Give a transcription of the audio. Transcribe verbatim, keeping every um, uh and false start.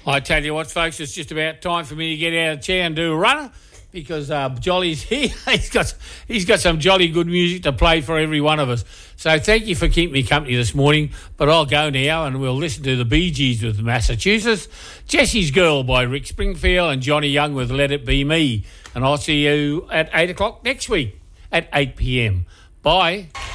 I tell you what, folks, it's just about time for me to get out of the chair and do a runner because uh, Jolly's here. he's got he's got some jolly good music to play for every one of us. So thank you for keeping me company this morning. But I'll go now and we'll listen to the Bee Gees with Massachusetts, Jessie's Girl by Rick Springfield and Johnny Young with Let It Be Me. And I'll see you at eight o'clock next week at eight p.m. Bye.